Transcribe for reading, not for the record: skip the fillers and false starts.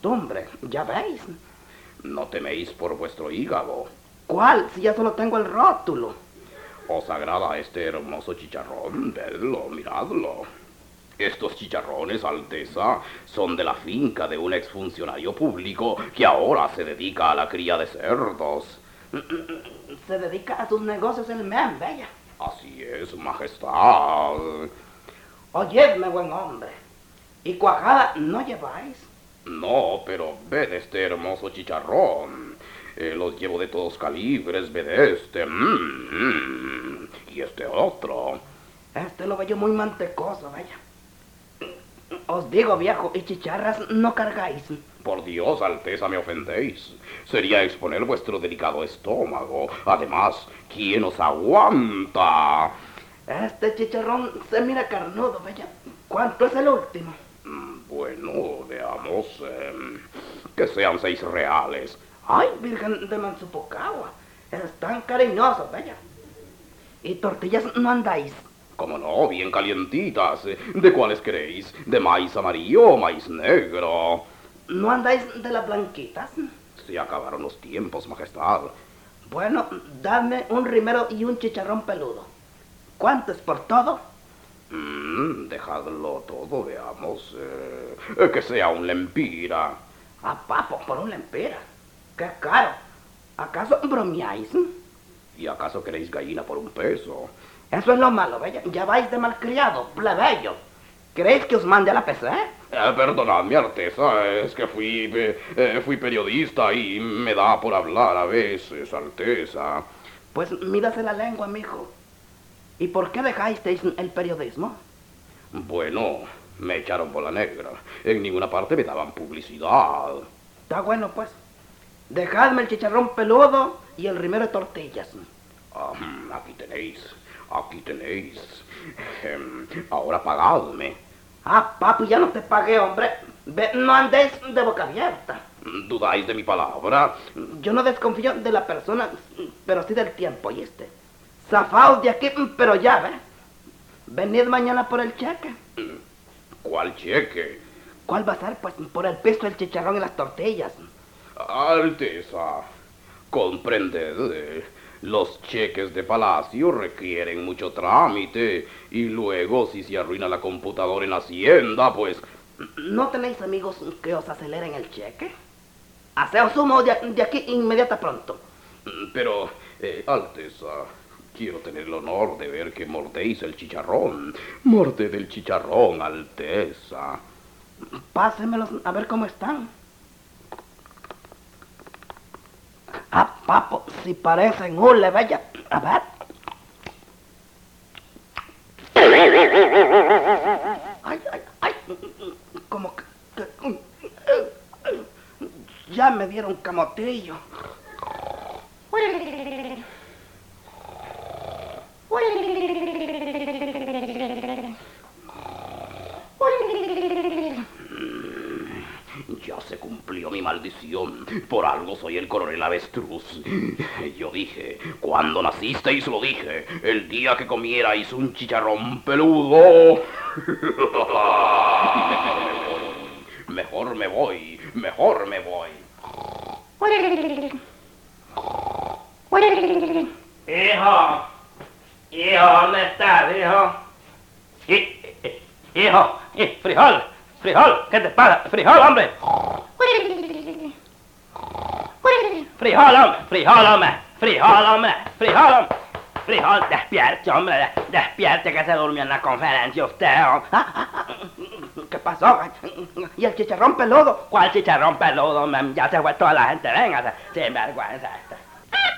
costumbre, ya veis. No teméis por vuestro hígado. ¿Cuál? Si ya solo tengo el rótulo. ¿Os agrada este hermoso chicharrón? Vedlo, miradlo. Estos chicharrones, Alteza, son de la finca de un exfuncionario público que ahora se dedica a la cría de cerdos. Se dedica a sus negocios el men, bella. Así es, majestad. Oyedme, buen hombre. ¿Y cuajada no lleváis? No, pero ved este hermoso chicharrón. Los llevo de todos calibres, ved este. Y este otro. Este lo veo muy mantecoso, vaya. Os digo, viejo, y chicharras no cargáis. Por Dios, Alteza, me ofendéis. Sería exponer vuestro delicado estómago. Además, ¿quién os aguanta? Este chicharrón se mira carnudo, vaya. ¿Cuánto es el último? Bueno, veamos. Que sean 6 reales. Ay, Virgen de Mansupocagua. Están cariñosos, vaya. ¿Y tortillas no andáis? Como no, bien calientitas. ¿De cuáles queréis? ¿De maíz amarillo o maíz negro? ¿No andáis de las blanquitas? Se acabaron los tiempos, majestad. Bueno, dame un rimero y un chicharrón peludo. ¿Cuánto es por todo? Dejadlo todo, veamos. Que sea un lempira. Ah, papo, por un lempira. ¡Qué caro! ¿Acaso bromeáis? ¿Y acaso queréis gallina por 1 peso? Eso es lo malo, bella. Ya vais de malcriado, plebeyo. ¿Queréis que os mande a la PC? Perdonadme, Alteza, es que fui periodista y me da por hablar a veces, Alteza. Pues mírase la lengua, mijo. ¿Y por qué dejasteis el periodismo? Bueno, me echaron bola negra. En ninguna parte me daban publicidad. Está bueno, pues. Dejadme el chicharrón peludo y el rimero de tortillas. Aquí tenéis, aquí tenéis. Ahora pagadme. Ah, papi, ya no te pagué, hombre. No andéis de boca abierta. ¿Dudáis de mi palabra? Yo no desconfío de la persona, pero sí del tiempo, ¿oíste? Zafaos de aquí, pero ya, ¿ve? Venid mañana por el cheque. ¿Cuál cheque? ¿Cuál va a ser? Pues por el pisto, el chicharrón y las tortillas. Alteza, comprended, los cheques de palacio requieren mucho trámite y luego si se arruina la computadora en Hacienda, pues... ¿No tenéis amigos que os aceleren el cheque? Haceos sumo de aquí inmediata pronto. Pero, Alteza, quiero tener el honor de ver que mordéis el chicharrón. Morded el chicharrón, Alteza. Pásemelos a ver cómo están. Ah, papo, si parecen hule, vaya. A ver. Ay, ay, ay. Como que ya me dieron camotillo. Ya se cumplió mi maldición. Por algo soy el coronel Avestruz. Yo dije, cuando nacisteis lo dije, el día que comierais un chicharrón peludo. Mejor me voy, mejor me voy. Hijo, ¿dónde estás, hijo? Hijo, frijol, ¿qué te pasa? Frijol, hombre. Frijol, despierte, hombre, despierte que se durmió en la conferencia usted. ¿Qué pasó? ¿Y el chicharrón peludo? ¿Cuál chicharrón peludo? Ya se fue toda la gente, venga, sin vergüenza.